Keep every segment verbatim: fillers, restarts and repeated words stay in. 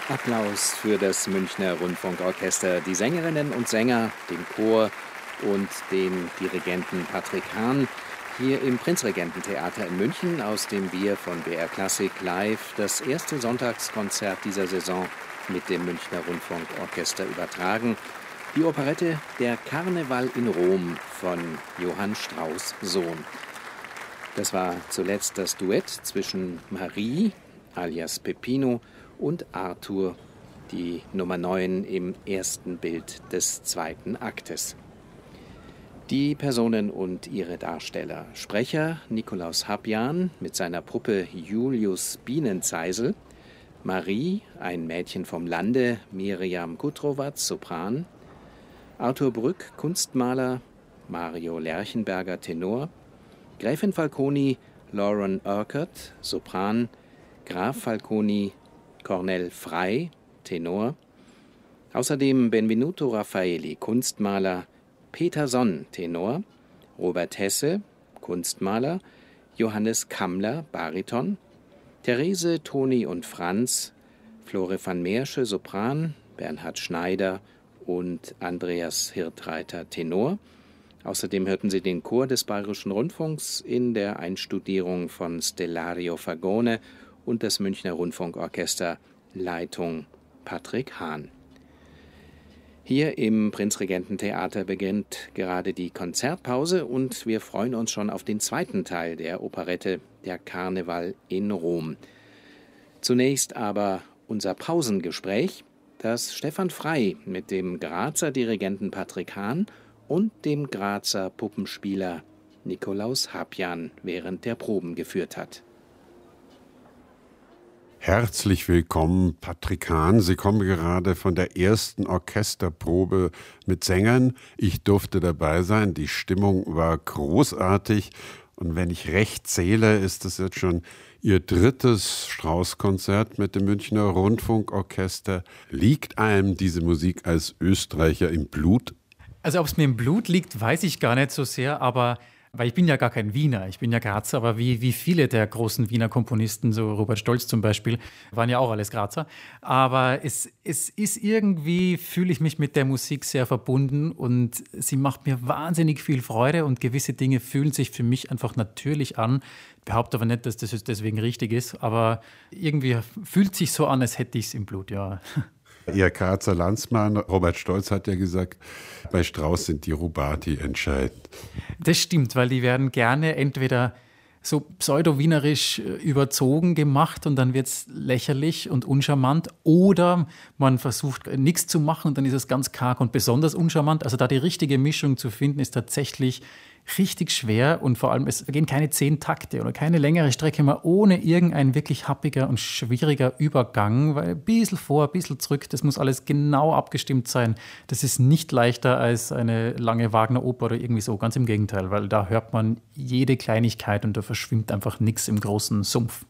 Applaus für das Münchner Rundfunkorchester, die Sängerinnen und Sänger, den Chor und den Dirigenten Patrick Hahn hier im Prinzregententheater in München, aus dem wir von B R Classic live das erste Sonntagskonzert dieser Saison mit dem Münchner Rundfunkorchester übertragen. Die Operette Der Karneval in Rom von Johann Strauss Sohn. Das war zuletzt das Duett zwischen Marie, alias Peppino, und Arthur, die Nummer neun im ersten Bild des zweiten Aktes. Die Personen und ihre Darsteller. Sprecher Nikolaus Habjan mit seiner Puppe Julius Bienenzeisel. Marie, ein Mädchen vom Lande, Miriam Kudrowatz, Sopran. Arthur Brück, Kunstmaler, Mario Lerchenberger, Tenor. Gräfin Falconi, Lauren Urquhart, Sopran. Graf Falconi, Cornel Frey, Tenor. Außerdem Benvenuto Raffaeli, Kunstmaler, Peter Sonn, Tenor, Robert Hesse, Kunstmaler, Johannes Kammler, Bariton, Therese, Toni und Franz, Flore van Meersche, Sopran, Bernhard Schneider und Andreas Hirtreiter, Tenor. Außerdem hörten Sie den Chor des Bayerischen Rundfunks in der Einstudierung von Stellario Fagone und das Münchner Rundfunkorchester, Leitung Patrick Hahn. Hier im Prinzregententheater beginnt gerade die Konzertpause und wir freuen uns schon auf den zweiten Teil der Operette Der Karneval in Rom. Zunächst aber unser Pausengespräch, das Stefan Frey mit dem Grazer Dirigenten Patrick Hahn und dem Grazer Puppenspieler Nikolaus Habjan während der Proben geführt hat. Herzlich willkommen, Patrick Hahn. Sie kommen gerade von der ersten Orchesterprobe mit Sängern. Ich durfte dabei sein. Die Stimmung war großartig. Und wenn ich recht zähle, ist es jetzt schon Ihr drittes Strauss-Konzert mit dem Münchner Rundfunkorchester. Liegt einem diese Musik als Österreicher im Blut? Also ob es mir im Blut liegt, weiß ich gar nicht so sehr, aber weil ich bin ja gar kein Wiener, ich bin ja Grazer, aber wie, wie viele der großen Wiener Komponisten, so Robert Stolz zum Beispiel, waren ja auch alles Grazer. Aber es, es ist irgendwie, fühle ich mich mit der Musik sehr verbunden und sie macht mir wahnsinnig viel Freude und gewisse Dinge fühlen sich für mich einfach natürlich an. Ich behaupte aber nicht, dass das deswegen richtig ist, aber irgendwie fühlt sich so an, als hätte ich es im Blut, ja. Ihr Grazer Landsmann Robert Stolz hat ja gesagt, bei Strauss sind die Rubati entscheidend. Das stimmt, weil die werden gerne entweder so pseudo-wienerisch überzogen gemacht und dann wird es lächerlich und uncharmant, oder man versucht nichts zu machen und dann ist es ganz karg und besonders uncharmant. Also da die richtige Mischung zu finden, ist tatsächlich richtig schwer und vor allem, es gehen keine zehn Takte oder keine längere Strecke mehr ohne irgendein wirklich happiger und schwieriger Übergang, weil ein bisschen vor, ein bisschen zurück, das muss alles genau abgestimmt sein. Das ist nicht leichter als eine lange Wagner-Oper oder irgendwie so, ganz im Gegenteil, weil da hört man jede Kleinigkeit und da verschwimmt einfach nichts im großen Sumpf.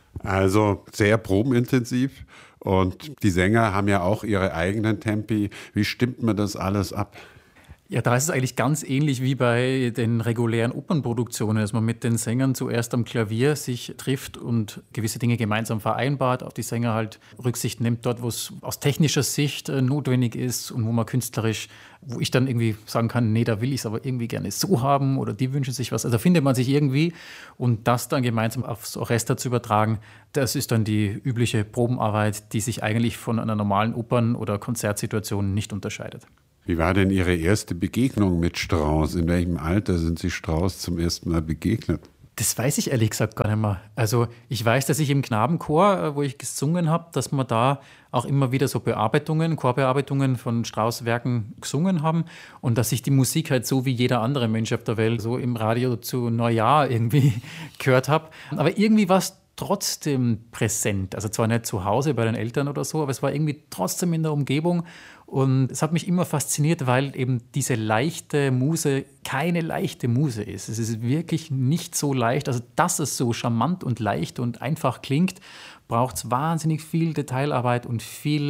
Also sehr probenintensiv und die Sänger haben ja auch ihre eigenen Tempi. Wie stimmt man das alles ab? Ja, da ist es eigentlich ganz ähnlich wie bei den regulären Opernproduktionen, dass man mit den Sängern zuerst am Klavier sich trifft und gewisse Dinge gemeinsam vereinbart, auf die Sänger halt Rücksicht nimmt, dort, wo es aus technischer Sicht notwendig ist und wo man künstlerisch, wo ich dann irgendwie sagen kann, nee, da will ich es aber irgendwie gerne so haben oder die wünschen sich was. Also findet man sich irgendwie und das dann gemeinsam aufs Orchester zu übertragen, das ist dann die übliche Probenarbeit, die sich eigentlich von einer normalen Opern- oder Konzertsituation nicht unterscheidet. Wie war denn Ihre erste Begegnung mit Strauss? In welchem Alter sind Sie Strauss zum ersten Mal begegnet? Das weiß ich ehrlich gesagt gar nicht mehr. Also ich weiß, dass ich im Knabenchor, wo ich gesungen habe, dass wir da auch immer wieder so Bearbeitungen, Chorbearbeitungen von Strauss-Werken gesungen haben und dass ich die Musik halt so wie jeder andere Mensch auf der Welt so im Radio zu Neujahr irgendwie gehört habe. Aber irgendwie war es trotzdem präsent. Also zwar nicht zu Hause bei den Eltern oder so, aber es war irgendwie trotzdem in der Umgebung. Und es hat mich immer fasziniert, weil eben diese leichte Muse keine leichte Muse ist. Es ist wirklich nicht so leicht. Also dass es so charmant und leicht und einfach klingt, braucht es wahnsinnig viel Detailarbeit und viel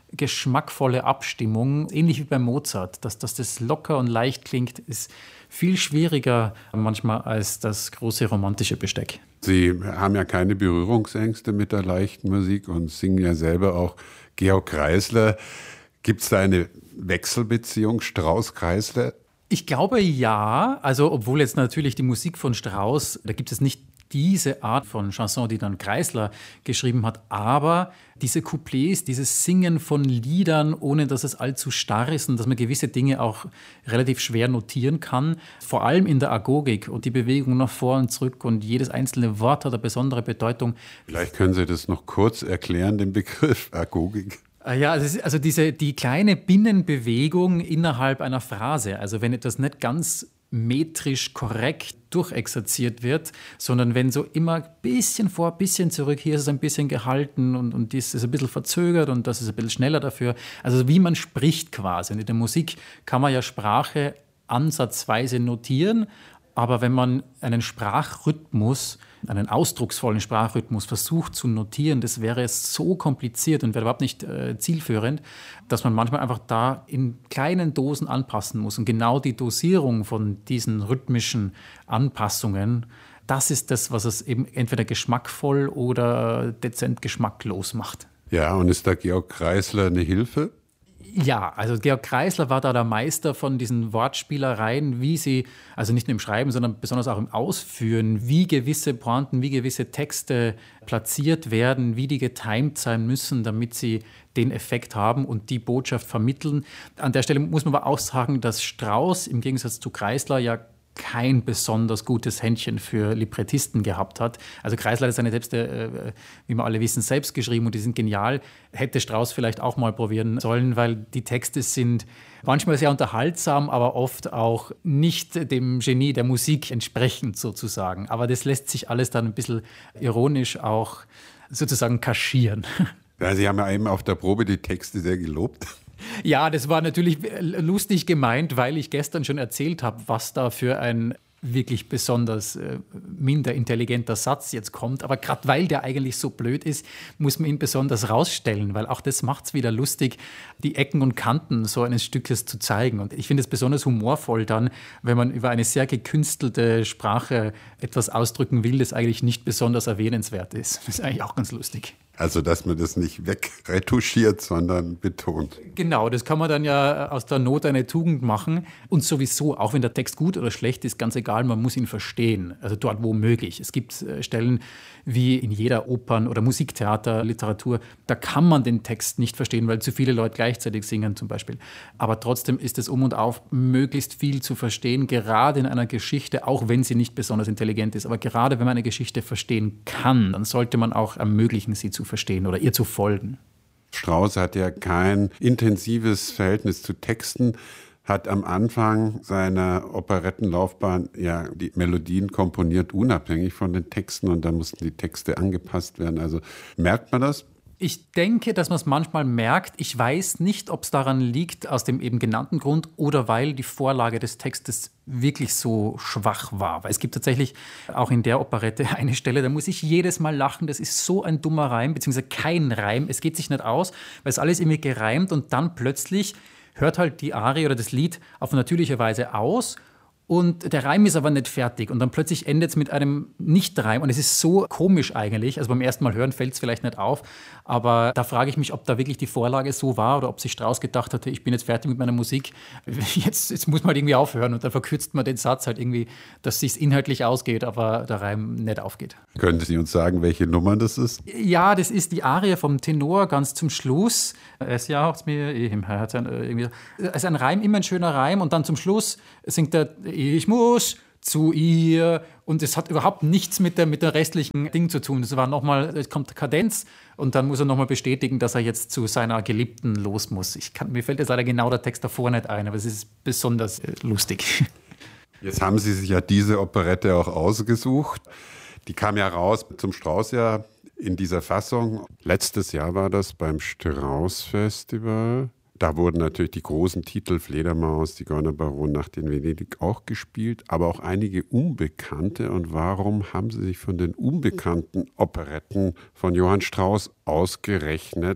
geschmackvolle Abstimmung, ähnlich wie bei Mozart. Dass, dass das locker und leicht klingt, ist viel schwieriger manchmal als das große romantische Besteck. Sie haben ja keine Berührungsängste mit der leichten Musik und singen ja selber auch Georg Kreisler. Gibt es da eine Wechselbeziehung Strauss-Kreisler? Ich glaube ja, also obwohl jetzt natürlich die Musik von Strauss, da gibt es nicht diese Art von Chanson, die dann Kreisler geschrieben hat, aber diese Couplets, dieses Singen von Liedern, ohne dass es allzu starr ist und dass man gewisse Dinge auch relativ schwer notieren kann, vor allem in der Agogik und die Bewegung nach vor und zurück und jedes einzelne Wort hat eine besondere Bedeutung. Vielleicht können Sie das noch kurz erklären, den Begriff Agogik. Ja, also diese, die kleine Binnenbewegung innerhalb einer Phrase, also wenn etwas nicht ganz metrisch korrekt durchexerziert wird, sondern wenn so immer ein bisschen vor, ein bisschen zurück, hier ist es ein bisschen gehalten und, und dies ist ein bisschen verzögert und das ist ein bisschen schneller dafür. Also wie man spricht quasi. Und in der Musik kann man ja Sprache ansatzweise notieren, aber wenn man einen Sprachrhythmus, einen ausdrucksvollen Sprachrhythmus versucht zu notieren, das wäre so kompliziert und wäre überhaupt nicht äh, zielführend, dass man manchmal einfach da in kleinen Dosen anpassen muss. Und genau die Dosierung von diesen rhythmischen Anpassungen, das ist das, was es eben entweder geschmackvoll oder dezent geschmacklos macht. Ja, und ist da Georg Kreisler eine Hilfe? Ja, also Georg Kreisler war da der Meister von diesen Wortspielereien, wie sie, also nicht nur im Schreiben, sondern besonders auch im Ausführen, wie gewisse Pointen, wie gewisse Texte platziert werden, wie die getimed sein müssen, damit sie den Effekt haben und die Botschaft vermitteln. An der Stelle muss man aber auch sagen, dass Strauss im Gegensatz zu Kreisler ja kein besonders gutes Händchen für Librettisten gehabt hat. Also Kreisler hat seine Texte, äh, wie wir alle wissen, selbst geschrieben und die sind genial. Hätte Strauss vielleicht auch mal probieren sollen, weil die Texte sind manchmal sehr unterhaltsam, aber oft auch nicht dem Genie der Musik entsprechend sozusagen. Aber das lässt sich alles dann ein bisschen ironisch auch sozusagen kaschieren. Ja, Sie haben ja eben auf der Probe die Texte sehr gelobt. Ja, das war natürlich lustig gemeint, weil ich gestern schon erzählt habe, was da für ein wirklich besonders äh, minder intelligenter Satz jetzt kommt. Aber gerade weil der eigentlich so blöd ist, muss man ihn besonders rausstellen, weil auch das macht es wieder lustig, die Ecken und Kanten so eines Stückes zu zeigen. Und ich finde es besonders humorvoll dann, wenn man über eine sehr gekünstelte Sprache etwas ausdrücken will, das eigentlich nicht besonders erwähnenswert ist. Das ist eigentlich auch ganz lustig. Also, dass man das nicht wegretuschiert, sondern betont. Genau, das kann man dann ja aus der Not eine Tugend machen. Und sowieso, auch wenn der Text gut oder schlecht ist, ganz egal, man muss ihn verstehen. Also dort, wo möglich. Es gibt Stellen wie in jeder Opern- oder Musiktheaterliteratur, da kann man den Text nicht verstehen, weil zu viele Leute gleichzeitig singen zum Beispiel. Aber trotzdem ist es um und auf möglichst viel zu verstehen, gerade in einer Geschichte, auch wenn sie nicht besonders intelligent ist. Aber gerade wenn man eine Geschichte verstehen kann, dann sollte man auch ermöglichen, sie zu verstehen oder ihr zu folgen. Strauss hat ja kein intensives Verhältnis zu Texten, hat am Anfang seiner Operettenlaufbahn ja die Melodien komponiert, unabhängig von den Texten, und dann mussten die Texte angepasst werden. Also merkt man das? Ich denke, dass man es manchmal merkt. Ich weiß nicht, ob es daran liegt, aus dem eben genannten Grund oder weil die Vorlage des Textes wirklich so schwach war. Weil es gibt tatsächlich auch in der Operette eine Stelle, da muss ich jedes Mal lachen. Das ist so ein dummer Reim, beziehungsweise kein Reim. Es geht sich nicht aus, weil es alles irgendwie gereimt und dann plötzlich hört halt die Arie oder das Lied auf natürliche Weise aus. Und der Reim ist aber nicht fertig. Und dann plötzlich endet es mit einem Nicht-Reim. Und es ist so komisch eigentlich. Also beim ersten Mal hören fällt es vielleicht nicht auf. Aber da frage ich mich, ob da wirklich die Vorlage so war oder ob sich Strauss gedacht hatte, ich bin jetzt fertig mit meiner Musik. Jetzt, jetzt muss man halt irgendwie aufhören. Und dann verkürzt man den Satz halt irgendwie, dass es sich inhaltlich ausgeht, aber der Reim nicht aufgeht. Können Sie uns sagen, welche Nummer das ist? Ja, das ist die Arie vom Tenor ganz zum Schluss. Es jauchzt mir im Herzen. Irgendwie. Es ist ein Reim, immer ein schöner Reim. Und dann zum Schluss singt er, ich muss zu ihr. Und es hat überhaupt nichts mit der, mit der restlichen Ding zu tun. Es war nochmal, es kommt Kadenz und dann muss er nochmal bestätigen, dass er jetzt zu seiner Geliebten los muss. Ich kann, mir fällt jetzt leider genau der Text davor nicht ein, aber es ist besonders äh, lustig. Jetzt haben Sie sich ja diese Operette auch ausgesucht. Die kam ja raus zum Straußjahr in dieser Fassung. Letztes Jahr war das beim Strauß-Festival. Da wurden natürlich die großen Titel Fledermaus, Zigeunerbaron, Nacht in Venedig auch gespielt, aber auch einige Unbekannte. Und warum haben Sie sich von den unbekannten Operetten von Johann Strauss ausgerechnet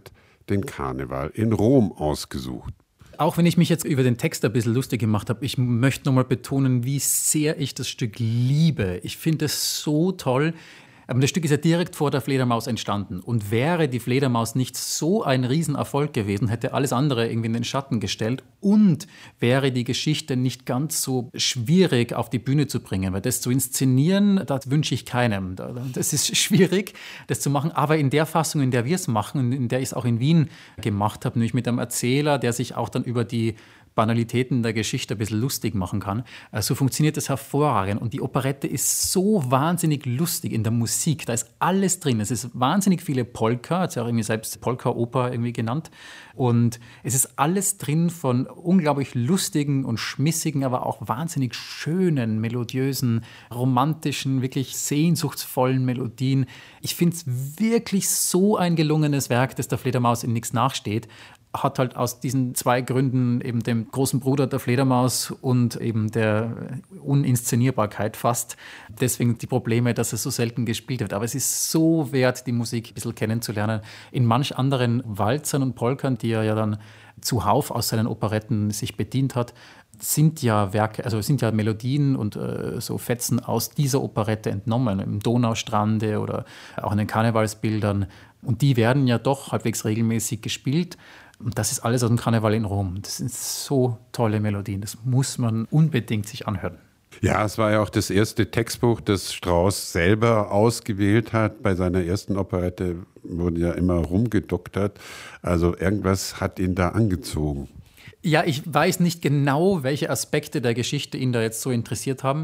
den Karneval in Rom ausgesucht. Auch wenn ich mich jetzt über den Text ein bisschen lustig gemacht habe, ich möchte nochmal betonen, wie sehr ich das Stück liebe. Ich finde es so toll. Aber das Stück ist ja direkt vor der Fledermaus entstanden. Und wäre die Fledermaus nicht so ein Riesenerfolg gewesen, hätte alles andere irgendwie in den Schatten gestellt und wäre die Geschichte nicht ganz so schwierig auf die Bühne zu bringen. Weil das zu inszenieren, das wünsche ich keinem. Das ist schwierig, das zu machen. Aber in der Fassung, in der wir es machen, in der ich es auch in Wien gemacht habe, nämlich mit einem Erzähler, der sich auch dann über die Banalitäten der Geschichte ein bisschen lustig machen kann. So funktioniert das hervorragend. Und die Operette ist so wahnsinnig lustig in der Musik. Da ist alles drin. Es ist wahnsinnig viele Polka, hat sie auch irgendwie selbst Polka-Oper irgendwie genannt. Und es ist alles drin von unglaublich lustigen und schmissigen, aber auch wahnsinnig schönen, melodiösen, romantischen, wirklich sehnsuchtsvollen Melodien. Ich finde es wirklich so ein gelungenes Werk, das der Fledermaus in nichts nachsteht. Hat halt aus diesen zwei Gründen, eben dem großen Bruder der Fledermaus und eben der Uninszenierbarkeit fast, deswegen die Probleme, dass es so selten gespielt wird. Aber es ist so wert, die Musik ein bisschen kennenzulernen. In manch anderen Walzern und Polkern, die er ja dann zuhauf aus seinen Operetten sich bedient hat, sind ja Werke, also sind ja Melodien und äh, so Fetzen aus dieser Operette entnommen, im Donaustrande oder auch in den Karnevalsbildern. Und die werden ja doch halbwegs regelmäßig gespielt. Und das ist alles aus dem Karneval in Rom. Das sind so tolle Melodien. Das muss man unbedingt sich anhören. Ja, es war ja auch das erste Textbuch, das Strauss selber ausgewählt hat. Bei seiner ersten Operette wurde ja immer rumgedoktert. Also irgendwas hat ihn da angezogen. Ja, ich weiß nicht genau, welche Aspekte der Geschichte ihn da jetzt so interessiert haben.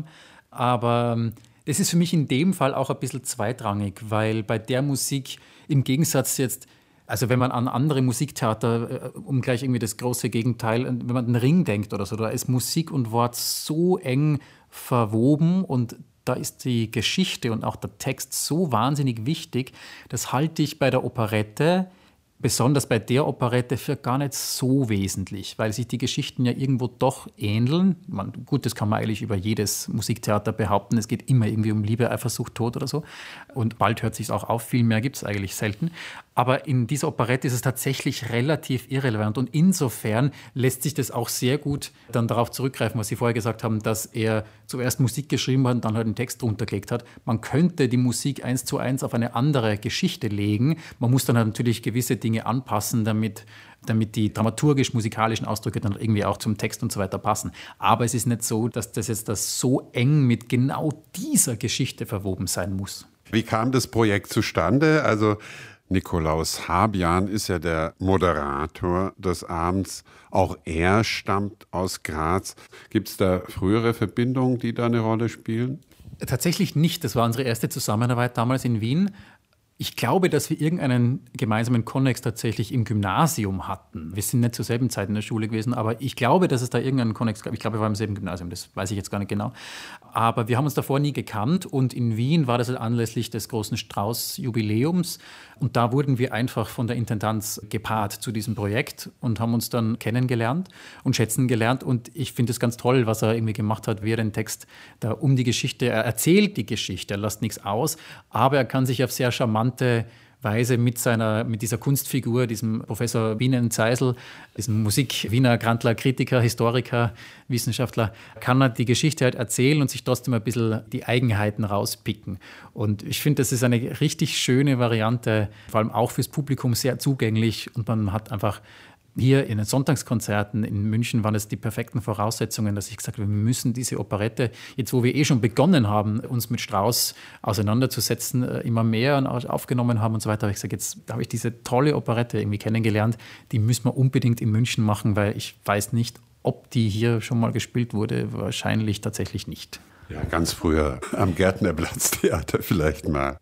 Aber das ist für mich in dem Fall auch ein bisschen zweitrangig, weil bei der Musik im Gegensatz jetzt, also wenn man an andere Musiktheater, um gleich irgendwie das große Gegenteil, wenn man an den Ring denkt oder so, da ist Musik und Wort so eng verwoben und da ist die Geschichte und auch der Text so wahnsinnig wichtig. Das halte ich bei der Operette, besonders bei der Operette, für gar nicht so wesentlich, weil sich die Geschichten ja irgendwo doch ähneln. Man, gut, das kann man eigentlich über jedes Musiktheater behaupten. Es geht immer irgendwie um Liebe, Eifersucht, Tod oder so. Und bald hört es sich auch auf. Viel mehr gibt es eigentlich selten. Aber in dieser Operette ist es tatsächlich relativ irrelevant. Und insofern lässt sich das auch sehr gut dann darauf zurückgreifen, was Sie vorher gesagt haben, dass er zuerst Musik geschrieben hat und dann halt einen Text drunter gelegt hat. Man könnte die Musik eins zu eins auf eine andere Geschichte legen. Man muss dann halt natürlich gewisse Dinge anpassen, damit, damit die dramaturgisch-musikalischen Ausdrücke dann irgendwie auch zum Text und so weiter passen. Aber es ist nicht so, dass das jetzt das so eng mit genau dieser Geschichte verwoben sein muss. Wie kam das Projekt zustande? Also Nikolaus Habian ist ja der Moderator des Abends. Auch er stammt aus Graz. Gibt es da frühere Verbindungen, die da eine Rolle spielen? Tatsächlich nicht. Das war unsere erste Zusammenarbeit damals in Wien. Ich glaube, dass wir irgendeinen gemeinsamen Konnex tatsächlich im Gymnasium hatten. Wir sind nicht zur selben Zeit in der Schule gewesen, aber ich glaube, dass es da irgendeinen Konnex gab. Ich glaube, wir waren im selben Gymnasium, das weiß ich jetzt gar nicht genau. Aber wir haben uns davor nie gekannt und in Wien war das anlässlich des großen Strauß-Jubiläums und da wurden wir einfach von der Intendanz gepaart zu diesem Projekt und haben uns dann kennengelernt und schätzen gelernt und ich finde es ganz toll, was er irgendwie gemacht hat, wie er den Text da um die Geschichte, er erzählt die Geschichte, er lässt nichts aus, aber er kann sich auf sehr charmante Weise mit seiner, mit dieser Kunstfigur, diesem Professor Bienen-Zeisel, diesem Musik-Wiener Grandler, Kritiker, Historiker, Wissenschaftler, kann er die Geschichte halt erzählen und sich trotzdem ein bisschen die Eigenheiten rauspicken. Und ich finde, das ist eine richtig schöne Variante, vor allem auch fürs Publikum sehr zugänglich und man hat einfach hier in den Sonntagskonzerten in München waren es die perfekten Voraussetzungen, dass ich gesagt habe, wir müssen diese Operette, jetzt wo wir eh schon begonnen haben, uns mit Strauss auseinanderzusetzen, immer mehr aufgenommen haben und so weiter, habe ich gesagt, jetzt habe ich diese tolle Operette irgendwie kennengelernt, die müssen wir unbedingt in München machen, weil ich weiß nicht, ob die hier schon mal gespielt wurde, wahrscheinlich tatsächlich nicht. Ja, ganz früher am Gärtnerplatztheater vielleicht mal.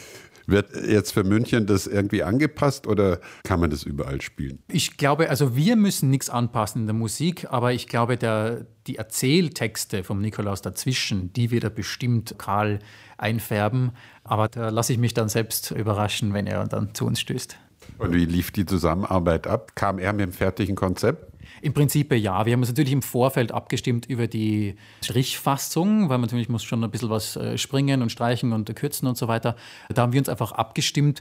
Wird jetzt für München das irgendwie angepasst oder kann man das überall spielen? Ich glaube, also wir müssen nichts anpassen in der Musik, aber ich glaube, der, die Erzähltexte vom Nikolaus dazwischen, die wird er bestimmt kahl einfärben. Aber da lasse ich mich dann selbst überraschen, wenn er dann zu uns stößt. Und wie lief die Zusammenarbeit ab? Kam er mit dem fertigen Konzept? Im Prinzip ja. Wir haben uns natürlich im Vorfeld abgestimmt über die Strichfassung, weil man natürlich muss schon ein bisschen was springen und streichen und kürzen und so weiter. Da haben wir uns einfach abgestimmt.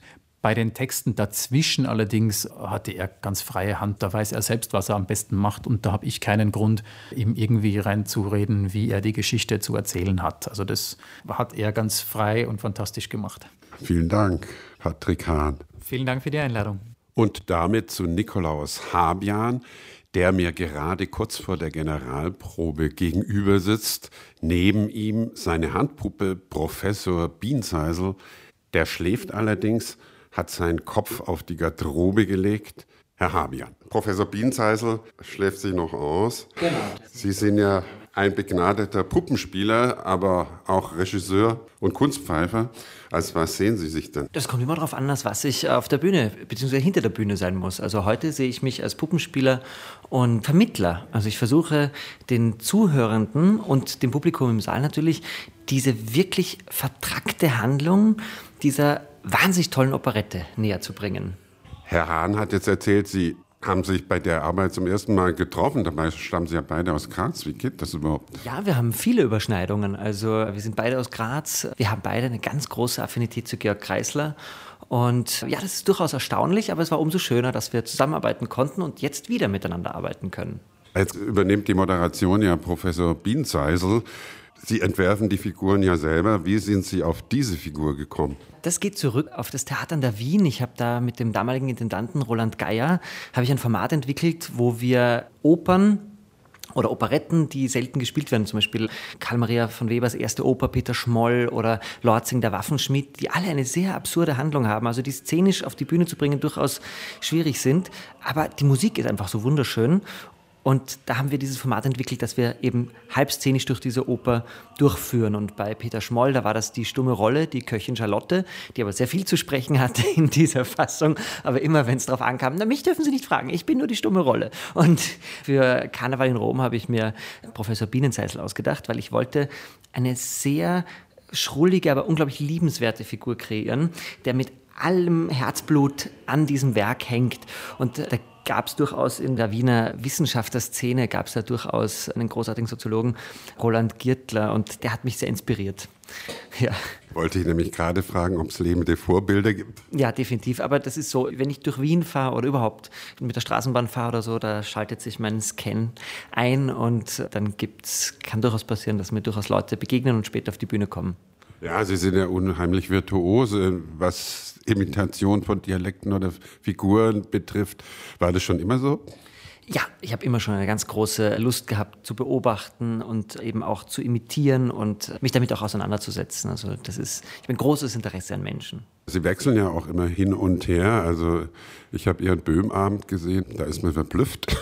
Bei den Texten dazwischen allerdings hatte er ganz freie Hand. Da weiß er selbst, was er am besten macht. Und da habe ich keinen Grund, ihm irgendwie reinzureden, wie er die Geschichte zu erzählen hat. Also das hat er ganz frei und fantastisch gemacht. Vielen Dank, Patrick Hahn. Vielen Dank für die Einladung. Und damit zu Nikolaus Habian, der mir gerade kurz vor der Generalprobe gegenüber sitzt. Neben ihm seine Handpuppe Professor Bienzeisel. Der schläft allerdings, hat seinen Kopf auf die Garderobe gelegt. Herr Habian, Professor Bienzeisel schläft sich noch aus. Genau. Sie sind ja ein begnadeter Puppenspieler, aber auch Regisseur und Kunstpfeifer. Als was sehen Sie sich denn? Das kommt immer darauf an, als was ich auf der Bühne bzw. hinter der Bühne sein muss. Also heute sehe ich mich als Puppenspieler und Vermittler. Also ich versuche den Zuhörenden und dem Publikum im Saal natürlich diese wirklich vertrackte Handlung dieser wahnsinnig tollen Operette näher zu bringen. Herr Hahn hat jetzt erzählt, Sie haben sich bei der Arbeit zum ersten Mal getroffen. Dabei stammen Sie ja beide aus Graz. Wie geht das überhaupt? Ja, wir haben viele Überschneidungen. Also wir sind beide aus Graz. Wir haben beide eine ganz große Affinität zu Georg Kreisler. Und ja, das ist durchaus erstaunlich, aber es war umso schöner, dass wir zusammenarbeiten konnten und jetzt wieder miteinander arbeiten können. Jetzt übernimmt die Moderation ja Professor Bienzeisel. Sie entwerfen die Figuren ja selber. Wie sind Sie auf diese Figur gekommen? Das geht zurück auf das Theater an der Wien. Ich habe da mit dem damaligen Intendanten Roland Geier habe ich ein Format entwickelt, wo wir Opern oder Operetten, die selten gespielt werden, zum Beispiel Karl Maria von Webers erste Oper, Peter Schmoll oder Lortzing, der Waffenschmied, die alle eine sehr absurde Handlung haben, also die szenisch auf die Bühne zu bringen durchaus schwierig sind. Aber die Musik ist einfach so wunderschön. Und da haben wir dieses Format entwickelt, dass wir eben halbszenisch durch diese Oper durchführen. Und bei Peter Schmoll, da war das die stumme Rolle, die Köchin Charlotte, die aber sehr viel zu sprechen hatte in dieser Fassung. Aber immer, wenn es darauf ankam, na, mich dürfen Sie nicht fragen, ich bin nur die stumme Rolle. Und für Karneval in Rom habe ich mir Professor Bienenzeisel ausgedacht, weil ich wollte eine sehr schrullige, aber unglaublich liebenswerte Figur kreieren, der mit allem Herzblut an diesem Werk hängt. Und da gab es durchaus in der Wiener Wissenschaftlerszene, gab es da durchaus einen großartigen Soziologen, Roland Girtler, und der hat mich sehr inspiriert. Ja. Wollte ich nämlich gerade fragen, ob es lebende Vorbilder gibt. Ja, definitiv. Aber das ist so, wenn ich durch Wien fahre oder überhaupt mit der Straßenbahn fahre oder so, da schaltet sich mein Scan ein und dann gibt's, kann durchaus passieren, dass mir durchaus Leute begegnen und später auf die Bühne kommen. Ja, Sie sind ja unheimlich virtuose, was Imitation von Dialekten oder Figuren betrifft. War das schon immer so? Ja, ich habe immer schon eine ganz große Lust gehabt zu beobachten und eben auch zu imitieren und mich damit auch auseinanderzusetzen. Also das ist, ich habe ein großes Interesse an Menschen. Sie wechseln ja auch immer hin und her. Also ich habe Ihren Böhmabend gesehen, da ist man verblüfft.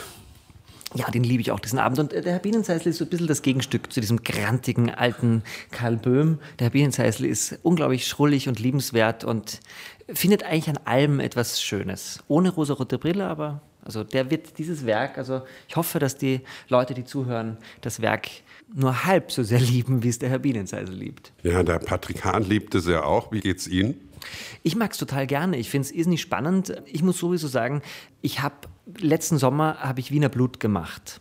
Ja, den liebe ich auch, diesen Abend. Und der Herr Bienenzeisel ist so ein bisschen das Gegenstück zu diesem grantigen alten Karl Böhm. Der Herr Bienenzeisel ist unglaublich schrullig und liebenswert und findet eigentlich an allem etwas Schönes. Ohne rosarote Brille, aber also der wird dieses Werk, also ich hoffe, dass die Leute, die zuhören, das Werk nur halb so sehr lieben, wie es der Herr Bienenzeisel liebt. Ja, der Patrick Hahn liebt es ja auch. Wie geht's Ihnen? Ich mag es total gerne. Ich finde es irrsinnig spannend. Ich muss sowieso sagen, ich habe letzten Sommer habe ich Wiener Blut gemacht.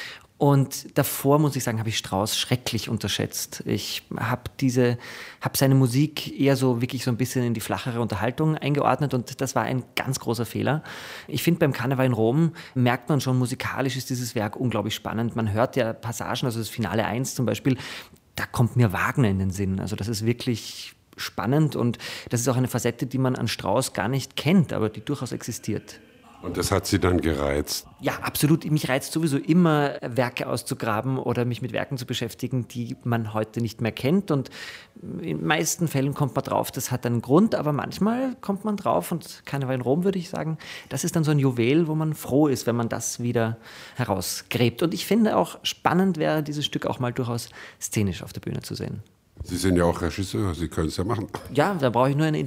Und davor, muss ich sagen, habe ich Strauss schrecklich unterschätzt. Ich habe diese, habe seine Musik eher so wirklich so ein bisschen in die flachere Unterhaltung eingeordnet und das war ein ganz großer Fehler. Ich finde, beim Karneval in Rom merkt man schon, musikalisch ist dieses Werk unglaublich spannend. Man hört ja Passagen, also das Finale eins zum Beispiel, da kommt mir Wagner in den Sinn. Also das ist wirklich spannend und das ist auch eine Facette, die man an Strauss gar nicht kennt, aber die durchaus existiert. Und das hat Sie dann gereizt? Ja, absolut. Mich reizt sowieso immer, Werke auszugraben oder mich mit Werken zu beschäftigen, die man heute nicht mehr kennt. Und in den meisten Fällen kommt man drauf, das hat einen Grund, aber manchmal kommt man drauf, und Karneval in Rom, würde ich sagen, das ist dann so ein Juwel, wo man froh ist, wenn man das wieder herausgräbt. Und ich finde auch spannend wäre, dieses Stück auch mal durchaus szenisch auf der Bühne zu sehen. Sie sind ja auch Regisseur, Sie können es ja machen. Ja, da brauche ich nur eine